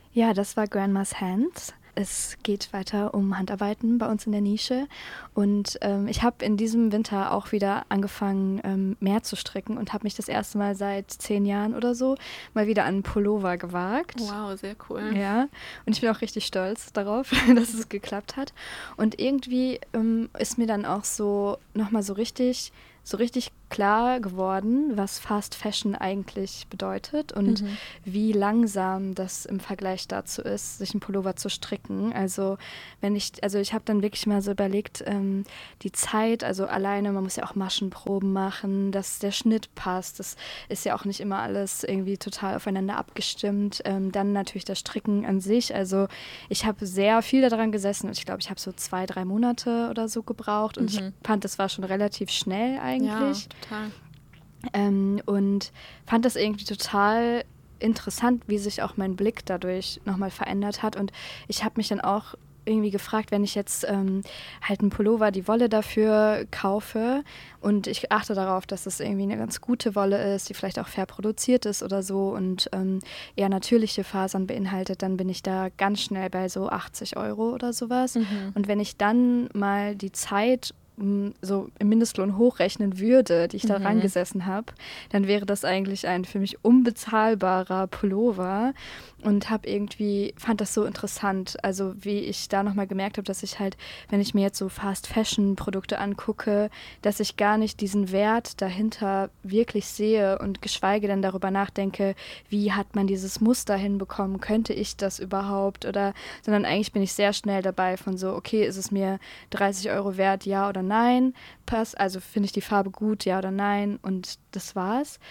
Ja, das war Grandma's Hands. Es geht weiter um Handarbeiten bei uns in der Nische. Und ich habe in diesem Winter auch wieder angefangen, mehr zu stricken und habe mich das erste Mal seit 10 Jahren oder so mal wieder an einen Pullover gewagt. Wow, sehr cool. Ja, und ich bin auch richtig stolz darauf, dass es geklappt hat. Und irgendwie ist mir dann auch so nochmal so richtig klar geworden, was Fast Fashion eigentlich bedeutet und Mhm. wie langsam das im Vergleich dazu ist, sich einen Pullover zu stricken. Also ich habe dann wirklich mal so überlegt, die Zeit, also alleine, man muss ja auch Maschenproben machen, dass der Schnitt passt. Das ist ja auch nicht immer alles irgendwie total aufeinander abgestimmt. Dann natürlich das Stricken an sich. Also ich habe sehr viel daran gesessen und ich glaube, ich habe so 2, 3 Monate oder so gebraucht und ich Mhm. fand, das war schon relativ schnell Ja, eigentlich. total. Und fand das irgendwie total interessant, wie sich auch mein Blick dadurch nochmal verändert hat. Und ich habe mich dann auch irgendwie gefragt, wenn ich jetzt halt einen Pullover, die Wolle dafür kaufe und ich achte darauf, dass es irgendwie eine ganz gute Wolle ist, die vielleicht auch fair produziert ist oder so und eher natürliche Fasern beinhaltet, dann bin ich da ganz schnell bei so 80 € oder sowas. Mhm. Und wenn ich dann mal die Zeit so im Mindestlohn hochrechnen würde, die ich da Mhm. rangesessen habe, dann wäre das eigentlich ein für mich unbezahlbarer Pullover und fand das so interessant, also wie ich da nochmal gemerkt habe, dass ich halt, wenn ich mir jetzt so Fast-Fashion-Produkte angucke, dass ich gar nicht diesen Wert dahinter wirklich sehe und geschweige denn darüber nachdenke, wie hat man dieses Muster hinbekommen, könnte ich das überhaupt sondern eigentlich bin ich sehr schnell dabei von so, okay, ist es mir 30 € wert, ja oder nein, passt, also finde ich die Farbe gut, ja oder nein und das war's.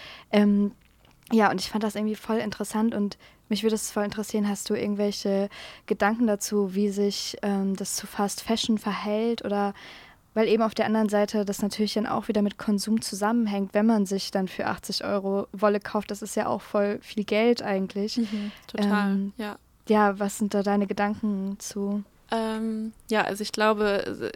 Ja, und ich fand das irgendwie voll interessant und mich würde es voll interessieren, hast du irgendwelche Gedanken dazu, wie sich das zu Fast Fashion verhält oder weil eben auf der anderen Seite das natürlich dann auch wieder mit Konsum zusammenhängt, wenn man sich dann für 80 € Wolle kauft, das ist ja auch voll viel Geld eigentlich. Mhm. Total, Ähm, ja. ja, was sind da deine Gedanken zu? Ja, also ich glaube,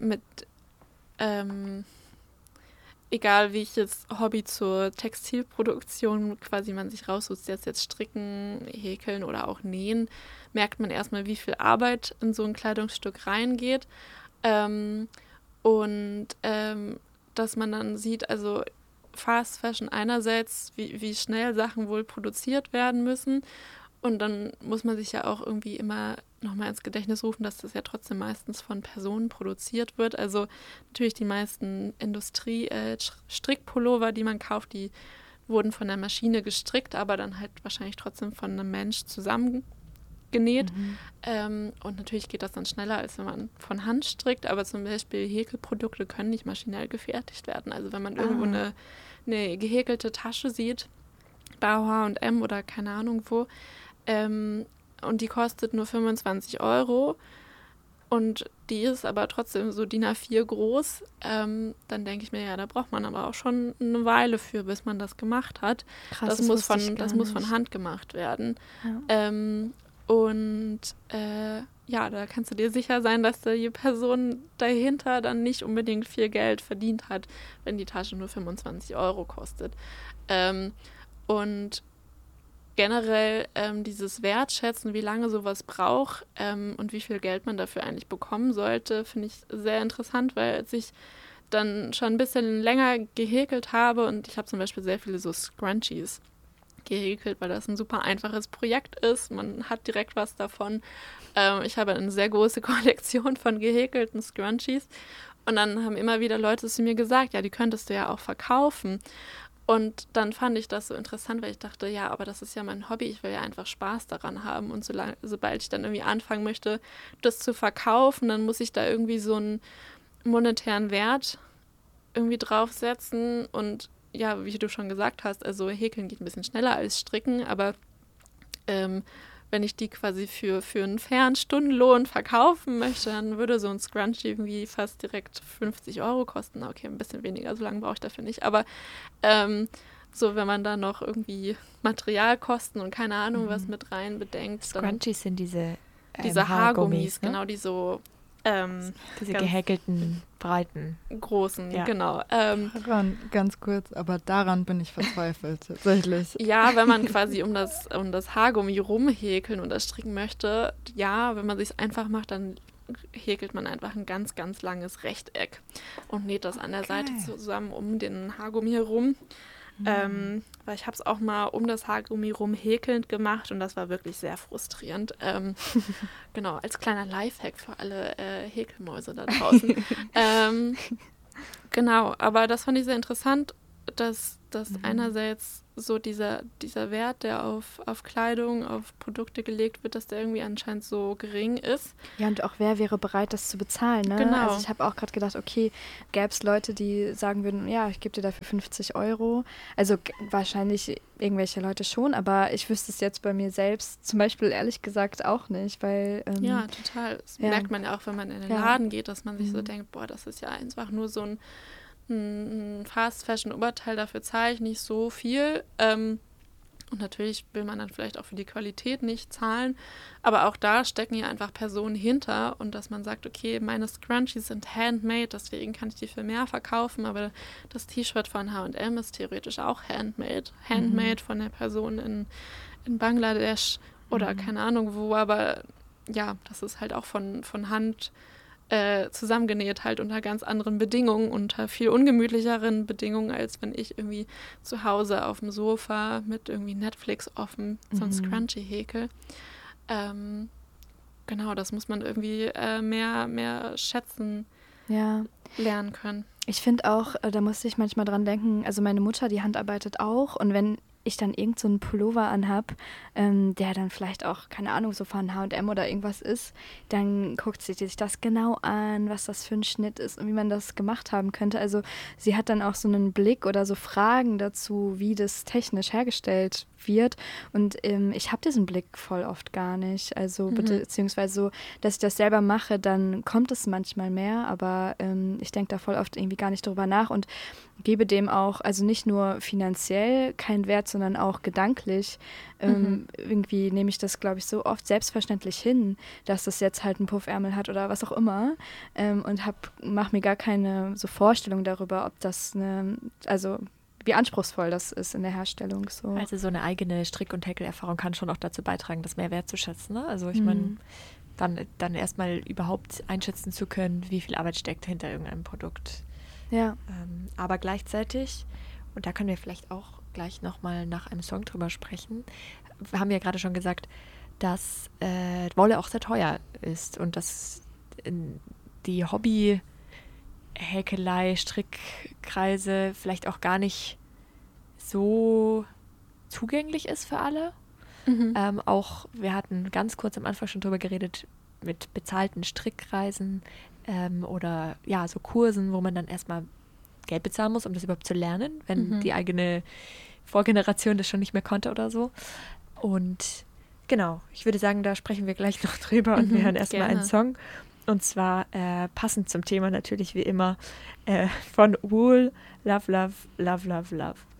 ähm, egal wie ich jetzt Hobby zur Textilproduktion quasi man sich raussucht, jetzt stricken, häkeln oder auch nähen, merkt man erstmal, wie viel Arbeit in so ein Kleidungsstück reingeht. Ähm, und dass man dann sieht, also Fast Fashion einerseits, wie schnell Sachen wohl produziert werden müssen. Und dann muss man sich ja auch irgendwie immer nochmal ins Gedächtnis rufen, dass das ja trotzdem meistens von Personen produziert wird. Also natürlich die meisten Industrie-Strickpullover, die man kauft, die wurden von der Maschine gestrickt, aber dann halt wahrscheinlich trotzdem von einem Mensch zusammengenäht. Mhm. Und natürlich geht das dann schneller, als wenn man von Hand strickt, aber zum Beispiel Häkelprodukte können nicht maschinell gefertigt werden. Also wenn man irgendwo Ah, eine gehäkelte Tasche sieht, bei H&M oder keine Ahnung wo, und die kostet nur 25 € und die ist aber trotzdem so DIN A4 groß, dann denke ich mir, ja, da braucht man aber auch schon eine Weile für, bis man das gemacht hat. krass, das wusste ich Das gar muss von nicht. Hand gemacht werden. Ja. Und ja, da kannst du dir sicher sein, dass die Person dahinter dann nicht unbedingt viel Geld verdient hat, wenn die Tasche nur 25 € kostet. Ähm, und generell dieses Wertschätzen, wie lange sowas braucht und wie viel Geld man dafür eigentlich bekommen sollte, finde ich sehr interessant, weil als ich dann schon ein bisschen länger gehäkelt habe und ich habe zum Beispiel sehr viele so Scrunchies gehäkelt, weil das ein super einfaches Projekt ist. Man hat direkt was davon. Ich habe eine sehr große Kollektion von gehäkelten Scrunchies und dann haben immer wieder Leute zu mir gesagt, ja, die könntest du ja auch verkaufen. Und dann fand ich das so interessant, weil ich dachte, ja, aber das ist ja mein Hobby, ich will ja einfach Spaß daran haben. Und sobald ich dann irgendwie anfangen möchte, das zu verkaufen, dann muss ich da irgendwie so einen monetären Wert irgendwie draufsetzen. Und ja, wie du schon gesagt hast, also häkeln geht ein bisschen schneller als stricken, aber ähm, wenn ich die quasi für einen fairen Stundenlohn verkaufen möchte, dann würde so ein Scrunchie irgendwie fast direkt 50 € kosten. Okay, ein bisschen weniger, so lange brauche ich dafür nicht. Aber ähm, so, wenn man da noch irgendwie Materialkosten und keine Ahnung was Mhm. mit rein bedenkt, dann Scrunchies sind diese diese Haargummis, Haargummis, ne? genau, die so Diese gehäkelten, breiten. Großen, Ja. genau. Ganz kurz, aber daran bin ich verzweifelt, tatsächlich. Ja, wenn man quasi um das Haargummi rumhäkeln und das stricken möchte, ja, wenn man sich einfach macht, dann häkelt man einfach ein ganz, ganz langes Rechteck und näht das an der Seite zusammen um den Haargummi herum. Weil ich habe es auch mal um das Haargummi rum häkelnd gemacht und das war wirklich sehr frustrierend. Genau, als kleiner Lifehack für alle Häkelmäuse da draußen. Genau, aber das fand ich sehr interessant, dass einerseits so dieser Wert, der auf Kleidung, auf Produkte gelegt wird, dass der irgendwie anscheinend so gering ist. Ja, und auch wer wäre bereit, das zu bezahlen, ne? Genau. Also ich habe auch gerade gedacht, okay, gäbe es Leute, die sagen würden, ja, ich gebe dir dafür 50 Euro. Also wahrscheinlich irgendwelche Leute schon, aber ich wüsste es jetzt bei mir selbst zum Beispiel ehrlich gesagt auch nicht, weil... ja, total. Das merkt man ja auch, wenn man in den Laden geht, dass man sich so denkt, boah, das ist ja einfach nur so ein Fast-Fashion-Oberteil, dafür zahle ich nicht so viel. Und natürlich will man dann vielleicht auch für die Qualität nicht zahlen. Aber auch da stecken ja einfach Personen hinter. Und dass man sagt, okay, meine Scrunchies sind handmade, deswegen kann ich die für mehr verkaufen. Aber das T-Shirt von H&M ist theoretisch auch handmade. Handmade von der Person in Bangladesch oder keine Ahnung wo. Aber ja, das ist halt auch von Hand zusammengenäht, halt unter ganz anderen Bedingungen, unter viel ungemütlicheren Bedingungen, als wenn ich irgendwie zu Hause auf dem Sofa mit irgendwie Netflix offen so ein Scrunchie häkel. Genau, das muss man irgendwie mehr schätzen lernen können. Ich finde auch, da musste ich manchmal dran denken, also meine Mutter, die handarbeitet auch und wenn ich dann irgend so einen Pullover anhab, der dann vielleicht auch, keine Ahnung, so von H&M oder irgendwas ist, dann guckt sie sich das genau an, was das für ein Schnitt ist und wie man das gemacht haben könnte. Also sie hat dann auch so einen Blick oder so Fragen dazu, wie das technisch hergestellt wird und ich habe diesen Blick voll oft gar nicht. Also beziehungsweise so, dass ich das selber mache, dann kommt es manchmal mehr, aber ich denke da voll oft irgendwie gar nicht drüber nach und gebe dem auch, also nicht nur finanziell keinen Wert, sondern auch gedanklich. Irgendwie nehme ich das, glaube ich, so oft selbstverständlich hin, dass das jetzt halt einen Puffärmel hat oder was auch immer und mache mir gar keine so Vorstellung darüber, ob das also wie anspruchsvoll das ist in der Herstellung. So. Also so eine eigene Strick- und Häkelerfahrung kann schon auch dazu beitragen, das mehr wertzuschätzen. Ne? Also ich meine, dann erstmal überhaupt einschätzen zu können, wie viel Arbeit steckt hinter irgendeinem Produkt. Ja. Aber gleichzeitig, und da können wir vielleicht auch gleich nochmal nach einem Song drüber sprechen, wir haben ja gerade schon gesagt, dass Wolle auch sehr teuer ist und dass die Hobby-Häkelei, Strickkreise vielleicht auch gar nicht so zugänglich ist für alle. Auch, wir hatten ganz kurz am Anfang schon drüber geredet, mit bezahlten Strickreisen oder ja, so Kursen, wo man dann erstmal Geld bezahlen muss, um das überhaupt zu lernen, wenn die eigene Vorgeneration das schon nicht mehr konnte oder so. Und genau, ich würde sagen, da sprechen wir gleich noch drüber und wir hören erstmal einen Song. Und zwar passend zum Thema natürlich wie immer von Wool, Love, Love, Love, Love, Love.